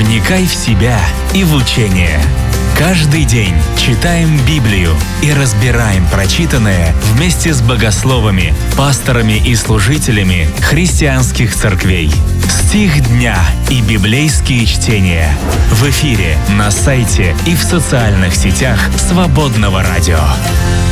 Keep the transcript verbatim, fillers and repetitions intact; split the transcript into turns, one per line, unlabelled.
Вникай в себя и в учение. Каждый день читаем Библию и разбираем прочитанное вместе с богословами, пасторами и служителями христианских церквей. Стих дня и библейские чтения. В эфире, на сайте и в социальных сетях Свободного радио.